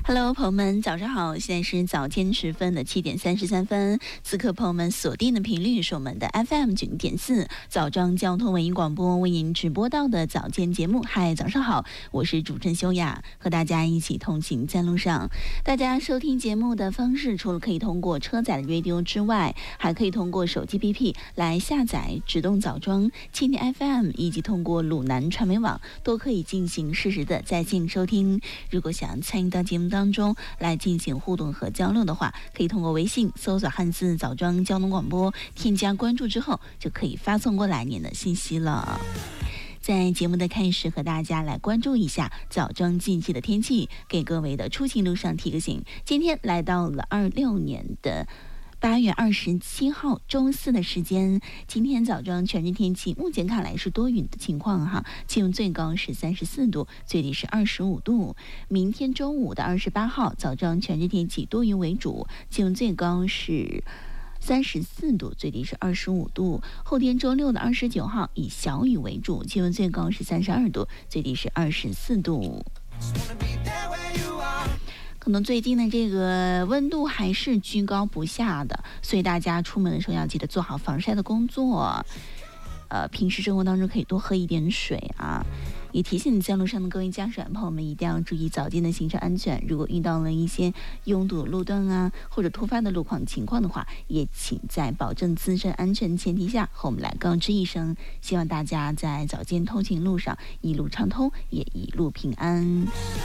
Hello， 朋友们，早上好！现在是早间时分的7:33，此刻朋友们锁定的频率是我们的 FM90.4早庄交通文艺广播为您直播到的早间节目。嗨，早上好，我是主持人修雅，和大家一起通勤在路上。大家收听节目的方式，除了可以通过车载的 radio 之外，还可以通过手机 BP 来下载直动早庄、蜻蜓 FM 以及通过鲁南传媒网都可以进行实时的在线收听。如果想参与到节目当中来进行互动和交流的话，可以通过微信搜索汉字早庄交通广播，添加关注之后就可以发送过来您的信息了。在节目的开始，和大家来关注一下早庄近期的天气，给各位的出行路上提个醒。今天来到了26年的8月27号周四的时间，今天早庄全日天气目前看来是多云的情况哈，气温最高是34度，最低是25度。明天周五的28号早庄全日天气多云为主，气温最高是34度，最低是25度。后天周六的29号以小雨为主，气温最高是32度，最低是24度。可能最近的这个温度还是居高不下的，所以大家出门的时候要记得做好防晒的工作。平时生活当中可以多喝一点水啊。也提醒在路上的各位驾驶朋友们一定要注意早间的行车安全。如果遇到了一些拥堵路段啊，或者突发的路况情况的话，也请在保证自身安全前提下和我们来告知一声。希望大家在早间通勤路上一路畅通，也一路平安。